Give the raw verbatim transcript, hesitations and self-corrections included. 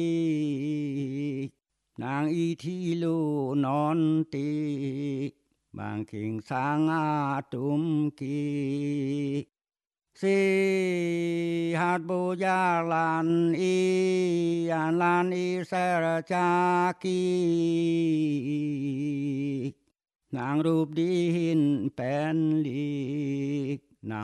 นางอีทีโลนอนตีบางเข่งสางอาตุมกีสิหาดโบยาลานอียานลานอีเสรจากีนางรูปดินเป็นลีก